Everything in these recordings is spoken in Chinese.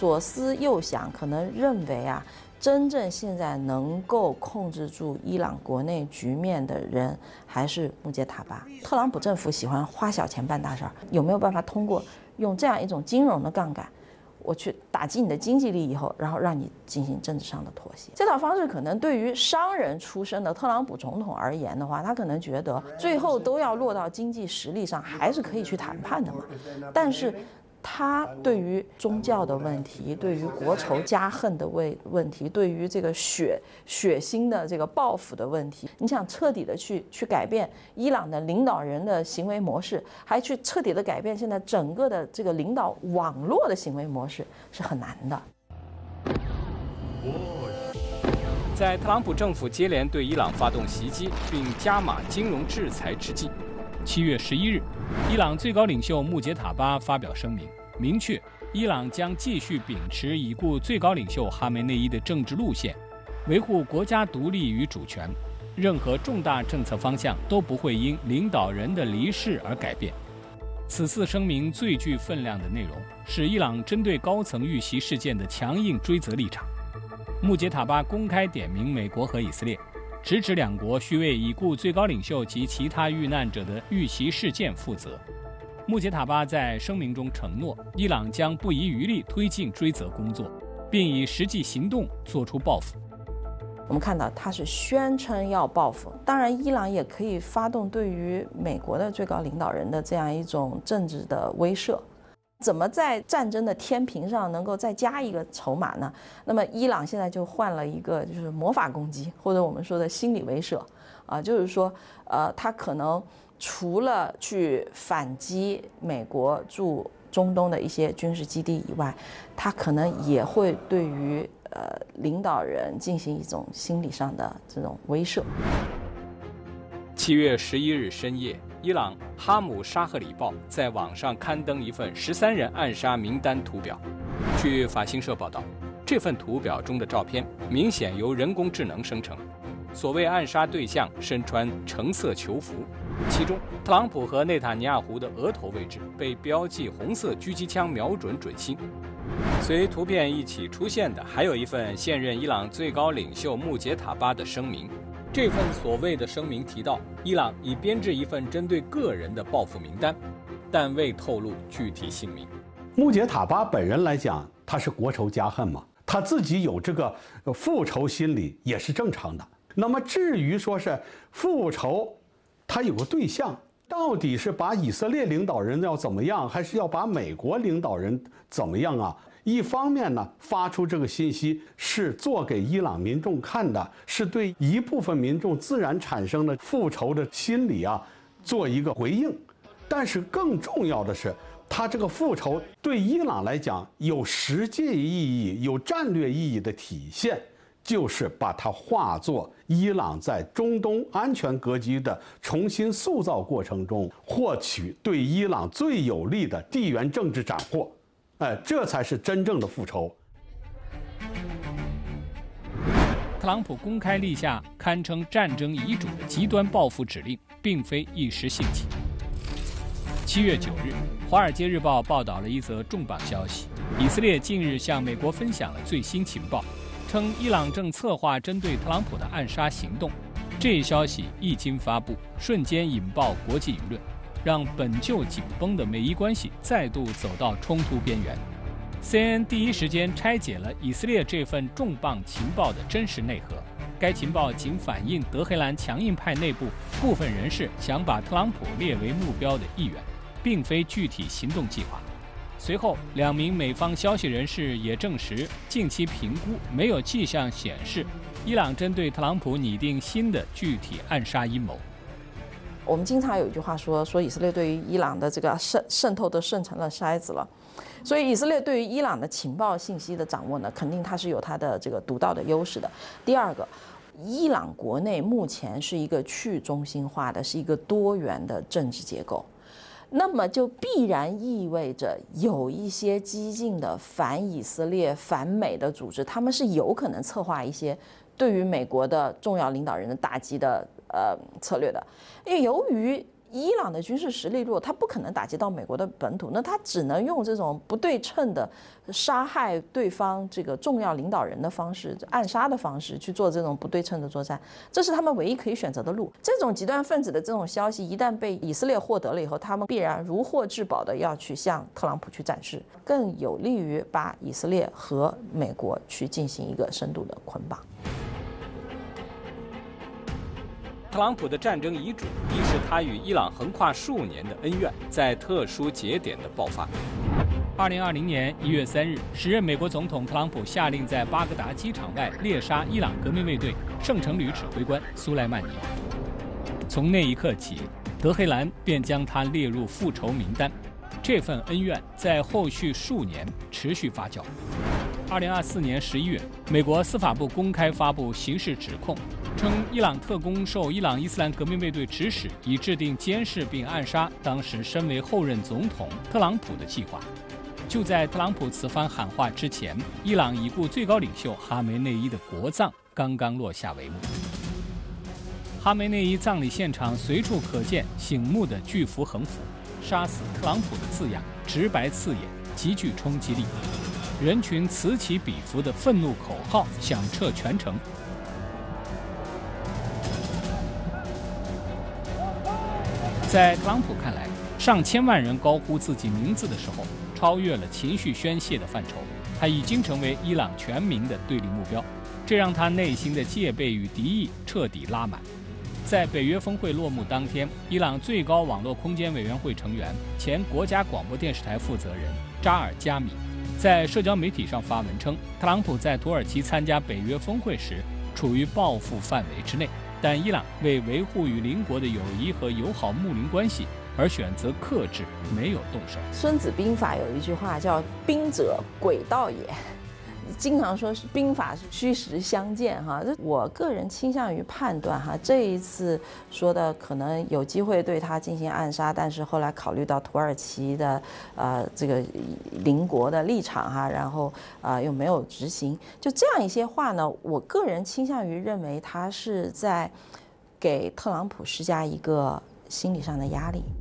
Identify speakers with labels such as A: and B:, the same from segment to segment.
A: 左思右想，可能认为啊，真正现在能够控制住伊朗国内局面的人还是穆杰塔巴。特朗普政府喜欢花小钱办大事儿，有没有办法通过用这样一种金融的杠杆，我去打击你的经济利益以后，然后让你进行政治上的妥协？这套方式可能对于商人出身的特朗普总统而言的话，他可能觉得最后都要落到经济实力上，还是可以去谈判的嘛。但是他对于宗教的问题，对于国仇家恨的问题，对于这个血腥的这个报复的问题，你想彻底的去改变伊朗的领导人的行为模式，还去彻底的改变现在整个的这个领导网络的行为模式，是很难的。
B: 在特朗普政府接连对伊朗发动袭击并加码金融制裁之际，7月11日，伊朗最高领袖穆杰塔巴发表声明，明确伊朗将继续秉持已故最高领袖哈梅内伊的政治路线，维护国家独立与主权，任何重大政策方向都不会因领导人的离世而改变。此次声明最具分量的内容是伊朗针对高层遇袭事件的强硬追责立场。穆杰塔巴公开点名美国和以色列，直指两国需为已故最高领袖及其他遇难者的遇袭事件负责。穆杰塔巴在声明中承诺，伊朗将不遗余力推进追责工作，并以实际行动做出报复。
A: 我们看到他是宣称要报复，当然伊朗也可以发动对于美国的最高领导人的这样一种政治的威慑。怎么在战争的天平上能够再加一个筹码呢？那么伊朗现在就换了一个就是魔法攻击，或者我们说的心理威慑啊，就是说他可能除了去反击美国驻中东的一些军事基地以外，他可能也会对于领导人进行一种心理上的这种威慑。
B: 7月11日深夜，伊朗《哈姆沙赫里报》在网上刊登一份13人暗杀名单图表。据法新社报道，这份图表中的照片明显由人工智能生成。所谓暗杀对象身穿橙色囚服，其中特朗普和内塔尼亚胡的额头位置被标记红色狙击枪瞄准准心。随图片一起出现的还有一份现任伊朗最高领袖穆杰塔巴的声明。这份所谓的声明提到，伊朗已编制一份针对个人的报复名单，但未透露具体姓名。
C: 穆杰塔巴本人来讲，他是国仇家恨嘛，他自己有这个复仇心理也是正常的。那么至于说是复仇，他有个对象，到底是把以色列领导人要怎么样，还是要把美国领导人怎么样啊？一方面呢，发出这个信息是做给伊朗民众看的，是对一部分民众自然产生的复仇的心理啊做一个回应。但是更重要的是，他这个复仇对伊朗来讲有实际意义、有战略意义的体现，就是把它化作伊朗在中东安全格局的重新塑造过程中获取对伊朗最有利的地缘政治斩获。这才是真正的复仇。
B: 特朗普公开立下堪称战争遗嘱的极端报复指令，并非一时兴起。7月9日，《华尔街日报》报道了一则重磅消息：以色列近日向美国分享了最新情报，称伊朗正策划针对特朗普的暗杀行动。这一消息一经发布，瞬间引爆国际舆论，让本就紧绷的美伊关系再度走到冲突边缘。CNN 第一时间拆解了以色列这份重磅情报的真实内核。该情报仅反映德黑兰强硬派内部部分人士想把特朗普列为目标的意愿，并非具体行动计划。随后，2名美方消息人士也证实，近期评估没有迹象显示伊朗针对特朗普拟定新的具体暗杀阴谋。
A: 我们经常有一句话说以色列对于伊朗的这个渗透都渗成了筛子了，所以以色列对于伊朗的情报信息的掌握呢，肯定它是有它的这个独到的优势的。第二个，伊朗国内目前是一个去中心化的，是一个多元的政治结构，那么就必然意味着有一些激进的反以色列、反美的组织，他们是有可能策划一些对于美国的重要领导人的打击的策略的。因为由于伊朗的军事实力弱，他不可能打击到美国的本土，那他只能用这种不对称的杀害对方这个重要领导人的方式，暗杀的方式去做这种不对称的作战，这是他们唯一可以选择的路。这种极端分子的这种消息一旦被以色列获得了以后，他们必然如获至宝的要去向特朗普去展示，更有利于把以色列和美国去进行一个深度的捆绑。
B: 特朗普的战争遗嘱，亦是他与伊朗横跨数年的恩怨在特殊节点的爆发。2020年1月3日，时任美国总统特朗普下令在巴格达机场外猎杀伊朗革命卫队圣城旅指挥官苏莱曼尼。从那一刻起，德黑兰便将他列入复仇名单。这份恩怨在后续数年持续发酵。2024年11月，美国司法部公开发布刑事指控，称伊朗特工受伊朗伊斯兰革命卫队指使，以制定监视并暗杀当时身为后任总统特朗普的计划。就在特朗普此番喊话之前，伊朗已故最高领袖哈梅内伊的国葬刚刚落下帷幕。哈梅内伊葬礼现场随处可见醒目的巨幅横幅，杀死特朗普的字样直白刺眼，极具冲击力。人群此起彼伏的愤怒口号响彻全城。在特朗普看来，上千万人高呼自己名字的时候，超越了情绪宣泄的范畴，他已经成为伊朗全民的对立目标，这让他内心的戒备与敌意彻底拉满。在北约峰会落幕当天，伊朗最高网络空间委员会成员、前国家广播电视台负责人扎尔加米在社交媒体上发文称，特朗普在土耳其参加北约峰会时处于报复范围之内，但伊朗为维护与邻国的友谊和友好睦邻关系而选择克制，没有动手。
A: 孙子兵法有一句话叫“兵者，诡道也”，经常说是兵法是虚实相间哈。我个人倾向于判断哈，这一次说的可能有机会对他进行暗杀，但是后来考虑到土耳其的这个邻国的立场哈，然后又没有执行，就这样一些话呢，我个人倾向于认为他是在给特朗普施加一个心理上的压力。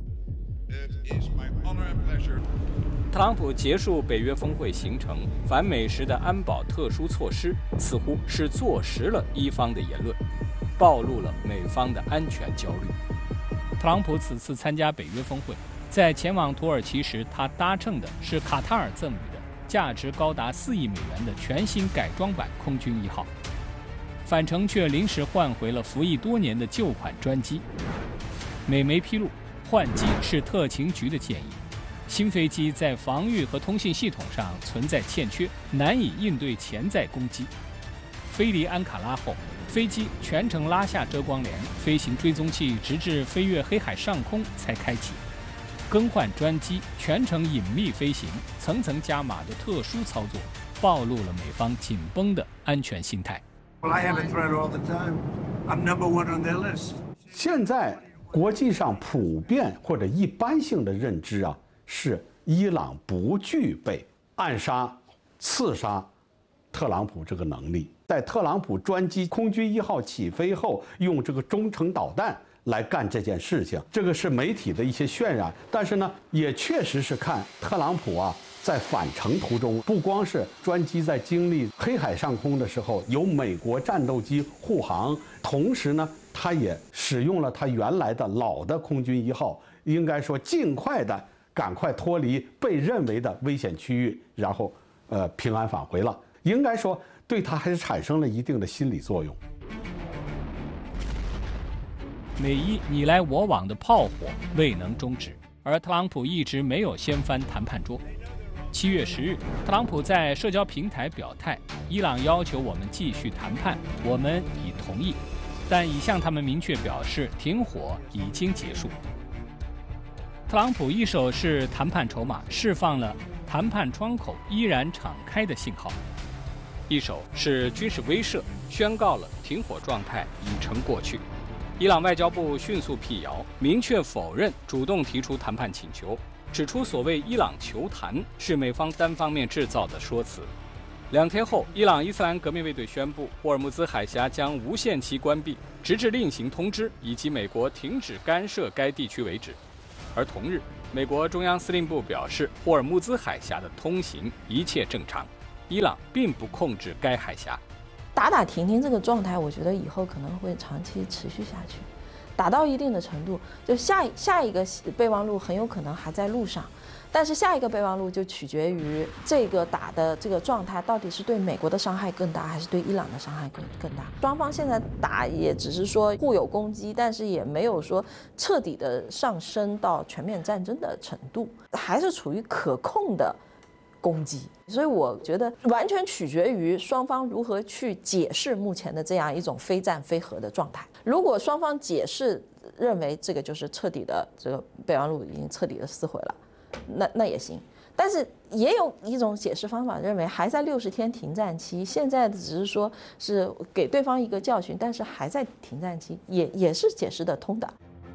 B: 特朗普结束北约峰会行程，反美时的安保特殊措施似乎是坐实了伊方的言论，暴露了美方的安全焦虑。特朗普此次参加北约峰会，在前往土耳其时，他搭乘的是卡塔尔赠予的价值高达4亿美元的全新改装版空军1号，返程却临时换回了服役多年的旧款专机。美媒披露，换机是特勤局的建议。新飞机在防御和通信系统上存在欠缺，难以应对潜在攻击。飞离安卡拉后，飞机全程拉下遮光帘，飞行追踪器直至飞越黑海上空才开启。更换专机，全程隐秘飞行，层层加码的特殊操作，暴露了美方紧绷的安全心态。
C: 现在国际上普遍或者一般性的认知啊，是伊朗不具备暗杀、刺杀特朗普这个能力。在特朗普专机空军1号起飞后，用这个中程导弹来干这件事情，这个是媒体的一些渲染。但是呢，也确实是看特朗普啊，在返程途中，不光是专机在经历黑海上空的时候有美国战斗机护航，同时呢，他也使用了他原来的老的空军1号，应该说尽快的赶快脱离被认为的危险区域，然后平安返回了。应该说对他还是产生了一定的心理作用。
B: 美伊你来我往的炮火未能终止，而特朗普一直没有掀翻谈判桌。7月10日，特朗普在社交平台表态，伊朗要求我们继续谈判，我们已同意，但已向他们明确表示停火已经结束。特朗普一手是谈判筹码，释放了谈判窗口依然敞开的信号；一手是军事威慑，宣告了停火状态已成过去。伊朗外交部迅速辟谣，明确否认主动提出谈判请求，指出所谓伊朗求谈是美方单方面制造的说辞。 2天后，伊朗伊斯兰革命卫队宣布，霍尔木兹海峡将无限期关闭，直至另行通知以及美国停止干涉该地区为止。而同日，美国中央司令部表示，霍尔木兹海峡的通行一切正常，伊朗并不控制该海峡。
A: 打打停停这个状态，我觉得以后可能会长期持续下去，打到一定的程度，就下一个备忘录很有可能还在路上，但是下一个备忘录就取决于这个打的这个状态到底是对美国的伤害更大，还是对伊朗的伤害更大。双方现在打也只是说互有攻击，但是也没有说彻底的上升到全面战争的程度，还是处于可控的攻击。所以我觉得完全取决于双方如何去解释目前的这样一种非战非和的状态。如果双方解释认为这个就是彻底的这个备忘录已经彻底的撕毁了，那也行。但是也有一种解释方法认为还在60天停战期，现在只是说是给对方一个教训，但是还在停战期，也是解释得通的。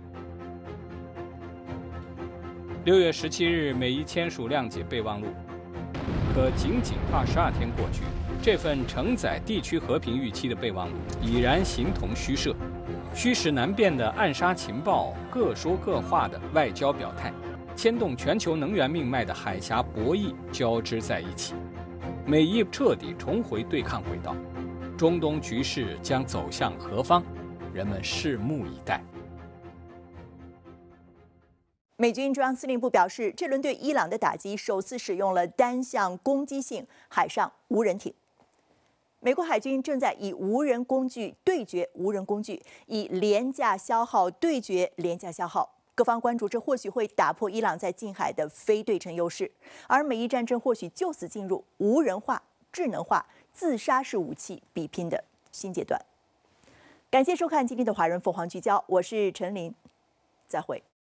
B: 6月17日，美伊签署谅解备忘录，可仅22天过去，这份承载地区和平预期的备忘录已然形同虚设。虚实难辨的暗杀情报，各说各话的外交表态，牵动全球能源命脉的海峡博弈交织在一起，美伊彻底重回对抗轨道，中东局势将走向何方？人们拭目以待。
D: 美军中央司令部表示，这轮对伊朗的打击首次使用了单向攻击性海上无人艇。美国海军正在以无人工具对决无人工具，以廉价消耗对决廉价消耗。各方关注这或许会打破伊朗在近海的非对称优势，而美伊战争或许就此进入无人化、智能化、自杀式武器比拼的新阶段。感谢收看今天的华人凤凰聚焦，我是陈琳，再会。